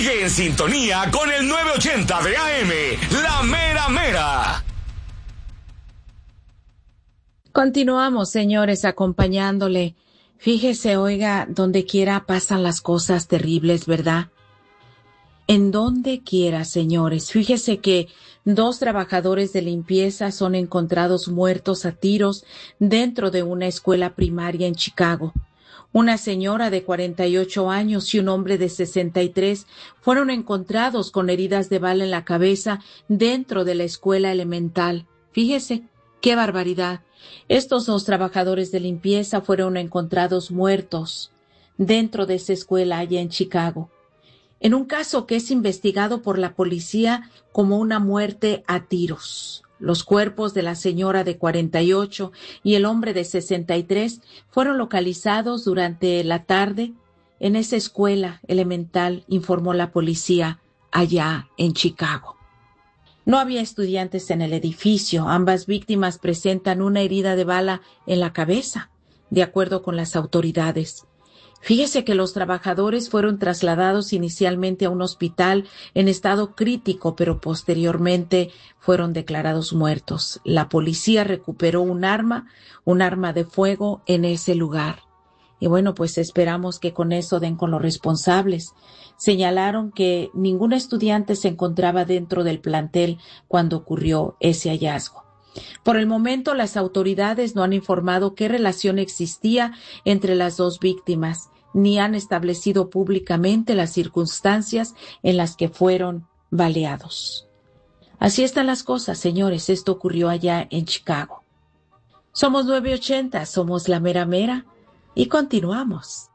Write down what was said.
Sigue en sintonía con el 980 de AM, La Mera Mera. Continuamos, señores, acompañándole. Fíjese, oiga, donde quiera pasan las cosas terribles, ¿verdad? En donde quiera, señores. Fíjese que 2 trabajadores de limpieza son encontrados muertos a tiros dentro de una escuela primaria en Chicago. Una señora de 48 años y un hombre de 63 fueron encontrados con heridas de bala en la cabeza dentro de la escuela elemental. Fíjese, qué barbaridad. Estos 2 trabajadores de limpieza fueron encontrados muertos dentro de esa escuela allá en Chicago, en un caso que es investigado por la policía como una muerte a tiros. Los cuerpos de la señora de 48 y el hombre de 63 fueron localizados durante la tarde en esa escuela elemental, informó la policía allá en Chicago. No había estudiantes en el edificio. Ambas víctimas presentan una herida de bala en la cabeza, de acuerdo con las autoridades. Fíjese que los trabajadores fueron trasladados inicialmente a un hospital en estado crítico, pero posteriormente fueron declarados muertos. La policía recuperó un arma de fuego en ese lugar. Y bueno, pues esperamos que con eso den con los responsables. Señalaron que ningún estudiante se encontraba dentro del plantel cuando ocurrió ese hallazgo. Por el momento, las autoridades no han informado qué relación existía entre las 2 víctimas, ni han establecido públicamente las circunstancias en las que fueron baleados. Así están las cosas, señores. Esto ocurrió allá en Chicago. Somos 980, somos La Mera Mera y continuamos.